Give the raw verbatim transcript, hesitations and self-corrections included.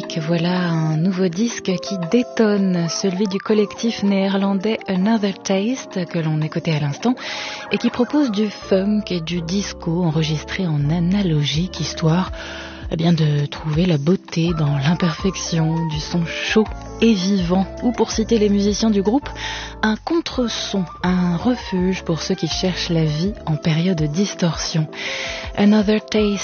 musique, voilà un nouveau disque qui détonne, celui du collectif néerlandais Another Taste que l'on écoutait à l'instant et qui propose du funk et du disco enregistré en analogique, histoire eh bien, de trouver la beauté dans l'imperfection du son chaud et vivant, ou pour citer les musiciens du groupe, un contre-son, un refuge pour ceux qui cherchent la vie en période de distorsion. Another Taste